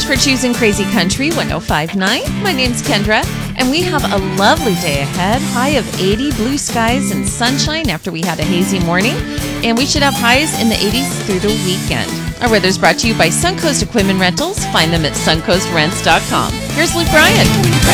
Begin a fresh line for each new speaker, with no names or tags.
much for choosing Crazy Country 1059. My name's Kendra, and we have a lovely day ahead. High of 80, blue skies and sunshine after we had a hazy morning. And we should have highs in the 80s through the weekend. Our weather's brought to you by Suncoast Equipment Rentals. Find them at suncoastrents.com. Here's Luke Bryan.